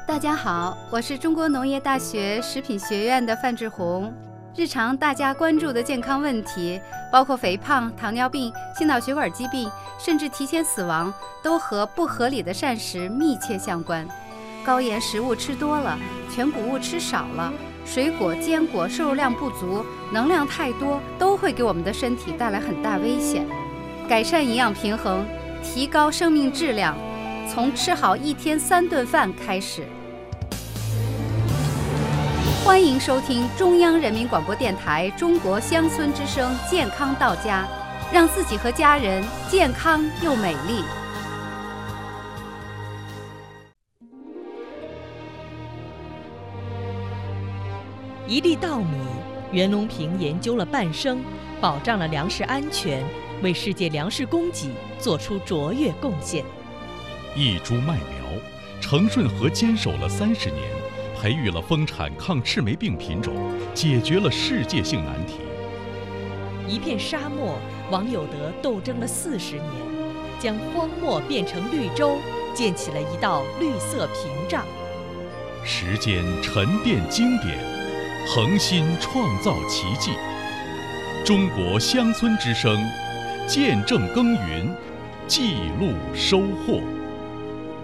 大家好，我是中国农业大学食品学院的范志红。日常大家关注的健康问题，包括肥胖、糖尿病、心脑血管疾病，甚至提前死亡，都和不合理的膳食密切相关。高盐食物吃多了，全谷物吃少了，水果、坚果摄入量不足，能量太多，都会给我们的身体带来很大危险。改善营养平衡，提高生命质量，从吃好1天3顿饭开始。欢迎收听中央人民广播电台中国乡村之声健康到家，让自己和家人健康又美丽。 一粒稻米，袁隆平研究了半生，保障了粮食安全，为世界粮食供给做出卓越贡献。 一株麦苗，程顺和坚守了30年，培育了丰产抗赤霉病品种，解决了世界性难题。 一片沙漠，王有德斗争了40年，将荒漠变成绿洲，建起了一道绿色屏障。 时间沉淀经典，恒心创造奇迹。中国乡村之声，见证耕耘，记录收获。